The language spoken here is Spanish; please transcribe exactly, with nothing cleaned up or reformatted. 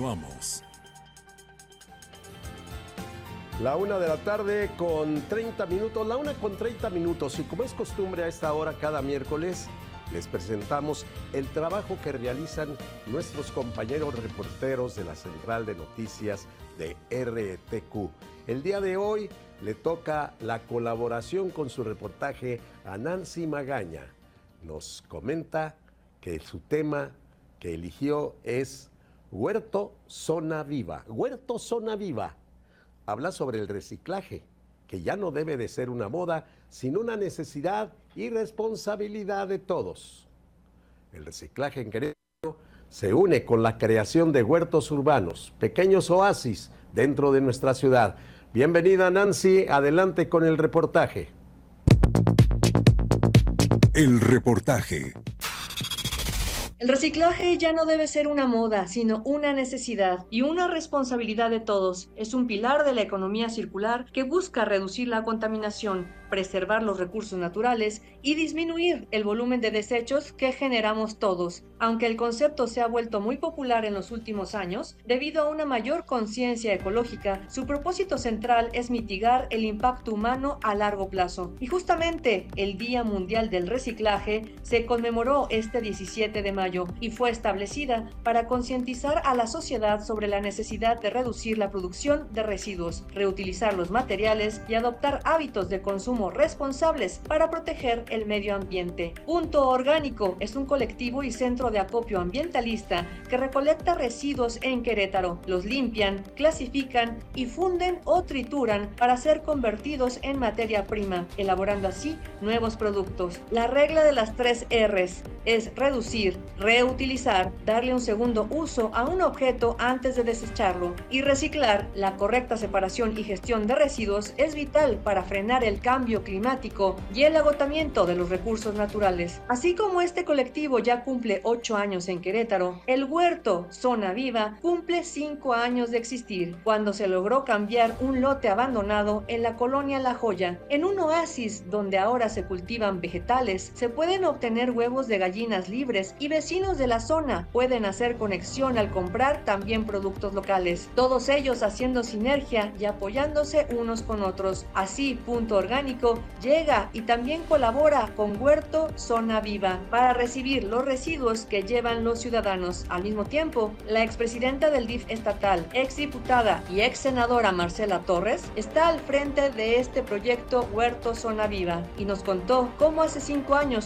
Continuamos. La una de la tarde con treinta minutos, la una con treinta minutos, y como es costumbre a esta hora cada miércoles, les presentamos el trabajo que realizan nuestros compañeros reporteros de la Central de Noticias de R T Q. El día de hoy le toca la colaboración con su reportaje a Nancy Magaña. Nos comenta que su tema que eligió es Huerto Zona Viva. Huerto Zona Viva. Habla sobre el reciclaje, que ya no debe de ser una moda, sino una necesidad y responsabilidad de todos. El reciclaje en Querétaro se une con la creación de huertos urbanos, pequeños oasis dentro de nuestra ciudad. Bienvenida, Nancy, adelante con el reportaje. El reportaje. El reciclaje ya no debe ser una moda, sino una necesidad y una responsabilidad de todos. Es un pilar de la economía circular que busca reducir la contaminación, preservar los recursos naturales y disminuir el volumen de desechos que generamos todos. Aunque el concepto se ha vuelto muy popular en los últimos años, debido a una mayor conciencia ecológica, su propósito central es mitigar el impacto humano a largo plazo. Y justamente el Día Mundial del Reciclaje se conmemoró este diecisiete de mayo y fue establecida para concientizar a la sociedad sobre la necesidad de reducir la producción de residuos, reutilizar los materiales y adoptar hábitos de consumo responsables para proteger el medio ambiente. Punto Orgánico es un colectivo y centro de acopio ambientalista que recolecta residuos en Querétaro, los limpian, clasifican y funden o trituran para ser convertidos en materia prima, elaborando así nuevos productos. La regla de las tres R's es reducir, reutilizar, darle un segundo uso a un objeto antes de desecharlo y reciclar. La correcta separación y gestión de residuos es vital para frenar el cambio climático y el agotamiento de los recursos naturales. Así como este colectivo ya cumple ocho años en Querétaro, el huerto Zona Viva cumple cinco años de existir, cuando se logró cambiar un lote abandonado en la colonia La Joya. En un oasis donde ahora se cultivan vegetales, se pueden obtener huevos de gallinas libres y vecinos de la zona pueden hacer conexión al comprar también productos locales, todos ellos haciendo sinergia y apoyándose unos con otros. Así, Punto Orgánico llega y también colabora con Huerto Zona Viva para recibir los residuos que llevan los ciudadanos. Al mismo tiempo, la expresidenta del D I F estatal, exdiputada y ex senadora Marcela Torres está al frente de este proyecto Huerto Zona Viva y nos contó cómo hace cinco años